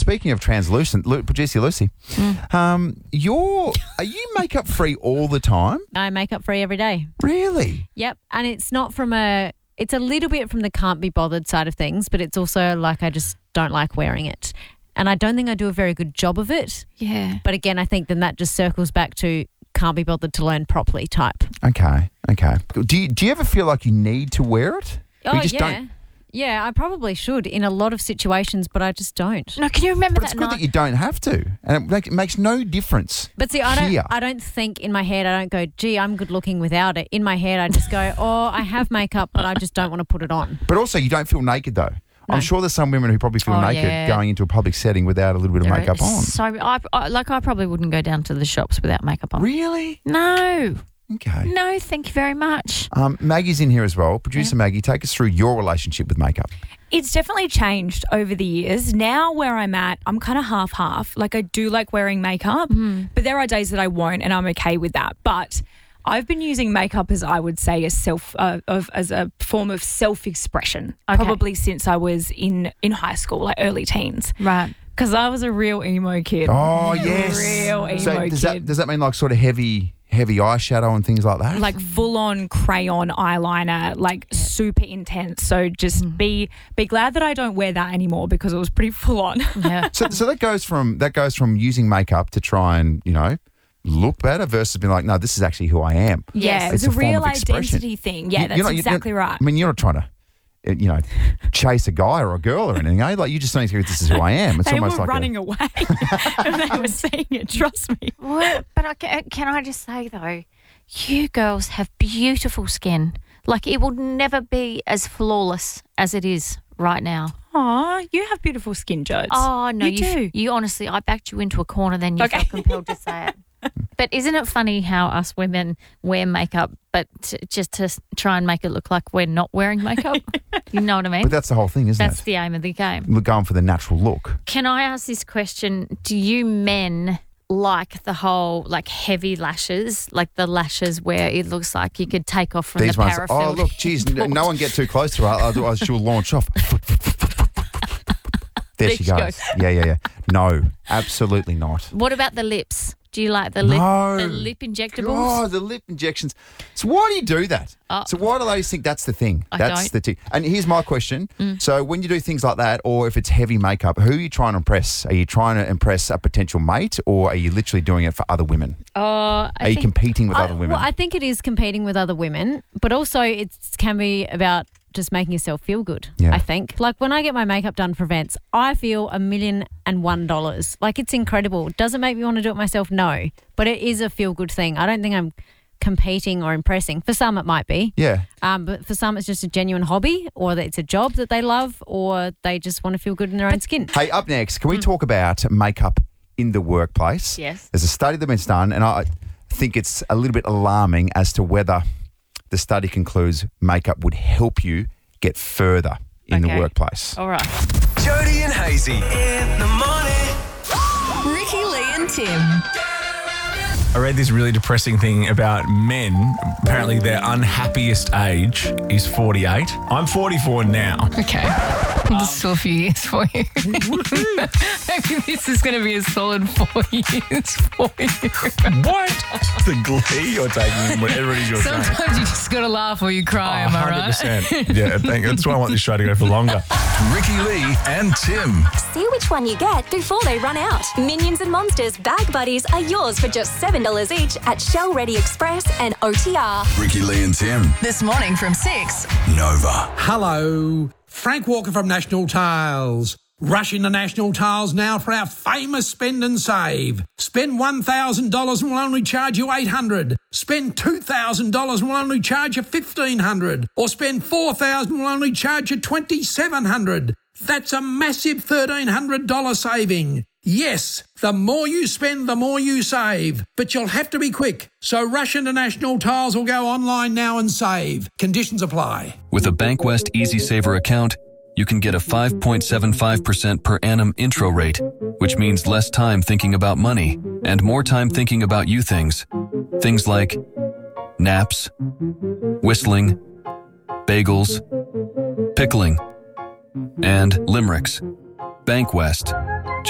speaking of translucent, producer Lucy, are you makeup free all the time? I'm makeup free every day. Really? Yep. And it's not it's a little bit from the can't be bothered side of things, but it's also like I just don't like wearing it. And I don't think I do a very good job of it. Yeah. But again, I think then that just circles back to can't be bothered to learn properly type. Okay. Do you ever feel like you need to wear it? Oh, Or you just yeah. don't? Yeah, I probably should in a lot of situations, but I just don't. No, can you remember But it's that good night? that you don't have to. And it makes no difference. But see, Here. I don't think in my head, I don't go, gee, I'm good looking without it. In my head, I just go, oh, I have makeup, but I just don't want to put it on. But also, you don't feel naked, though. No. I'm sure there's some women who probably feel naked yeah. going into a public setting without a little bit of makeup on. So I probably wouldn't go down to the shops without makeup on. Really? No. Okay. No, thank you very much. Maggie's in here as well. Producer Maggie, take us through your relationship with makeup. It's definitely changed over the years. Now where I'm at, I'm kind of half-half. Like I do like wearing makeup, but there are days that I won't, and I'm okay with that. But I've been using makeup as I would say as a form of self-expression, probably since I was in high school, like early teens. Right. Because I was a real emo kid. Oh, yes. Real emo So kid. does that mean like sort of heavy eyeshadow and things like that? Like full-on crayon eyeliner, like super intense. So just be glad that I don't wear that anymore because it was pretty full-on. Yeah. So that goes from using makeup to try and, look better versus being like, no, this is actually who I am. Yeah, It's it's a a form real of expression. identity thing. Yeah, You're that's not- exactly right. I mean, you're not trying to, chase a guy or a girl or anything, eh? Like, you just think this is who I am. It's They almost were like running away and they were seeing it, trust me. Well, but can I just say, though, you girls have beautiful skin. Like, it will never be as flawless as it is right now. Aw, you have beautiful skin, Jodes. Oh, no, you do. You honestly, I backed you into a corner, then you felt compelled to say it. But isn't it funny how us women wear makeup, but just to try and make it look like we're not wearing makeup? You know what I mean? But that's the whole thing, isn't That's it? the aim of the game. We're going for the natural look. Can I ask this question? Do you men like the whole heavy lashes, like the lashes where it looks like you could take off from These the ones, paraffin? oh, look, geez, no one get too close to her, otherwise she'll launch off. There she goes. Yeah. No, absolutely not. What about the lips? Do you like the No. lip injectables? Oh, the lip injections. So why do you do that? Oh. So why do ladies think that's the thing? I That's don't. the thing. And here's my question. So when you do things like that, or if it's heavy makeup, who are you trying to impress? Are you trying to impress a potential mate, or are you literally doing it for other women? Are you competing with other women? Well, I think it is competing with other women, but also it can be about just making yourself feel good, Yeah. I think. Like when I get my makeup done for events, I feel $1,000,001. Like it's incredible. Does it make me want to do it myself? No. But it is a feel-good thing. I don't think I'm competing or impressing. For some, it might be. Yeah. But for some, it's just a genuine hobby, or that it's a job that they love, or they just want to feel good in their own skin. Hey, up next, can we talk about makeup in the workplace? Yes. There's a study that's been done, and I think it's a little bit alarming as to whether the study concludes makeup would help you get further in the workplace. All right. Jody and Hazy in the morning. Ricky, Lee and Tim. I read this really depressing thing about men. Apparently their unhappiest age is 48. I'm 44 now. Okay. This is still a few years for you. Maybe this is going to be a solid 4 years for you. What? The glee you're taking in whatever it is you're saying. Sometimes you just got to laugh or you cry, am I right? 100%. Yeah, that's why I want this show to go for longer. Ricky Lee and Tim. See which one you get before they run out. Minions and Monsters Bag Buddies are yours for just $7 each at Shell Ready Express and OTR. Ricky Lee and Tim. This morning from 6. Nova. Hello, Frank Walker from National Tiles. Rush into National Tiles now for our famous spend and save. Spend $1,000 and we'll only charge you $800. Spend $2,000 and we'll only charge you $1,500. Or spend $4,000 and we'll only charge you $2,700. That's a massive $1,300 saving. Yes, the more you spend, the more you save. But you'll have to be quick. So rush into National Tiles or go online now and save. Conditions apply. With a Bankwest Easy Saver account, you can get a 5.75% per annum intro rate, which means less time thinking about money and more time thinking about you things. Things like naps, whistling, bagels, pickling, and limericks. Bankwest.